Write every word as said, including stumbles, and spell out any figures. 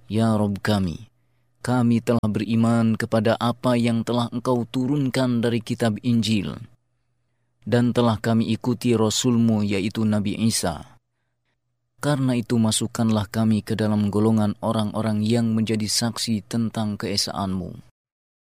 Ya Rabb kami, kami telah beriman kepada apa yang telah Engkau turunkan dari kitab Injil, dan telah kami ikuti Rasul-Mu yaitu Nabi Isa. Karena itu masukkanlah kami ke dalam golongan orang-orang yang menjadi saksi tentang keesaan-Mu.